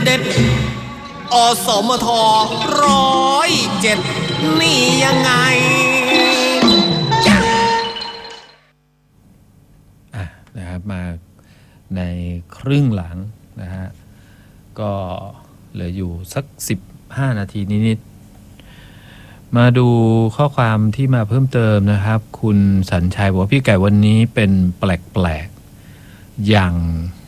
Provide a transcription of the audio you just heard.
เด็ดอสมท107นี่ยังไงนะครับมาในครึ่งหลังนะฮะก็เหลืออยู่สัก15นาทีนิดๆมาดูข้อความที่มาเพิ่มเติมนะครับคุณสัญชัยบอกว่าพี่ไก่วันนี้เป็นแปลกๆอย่าง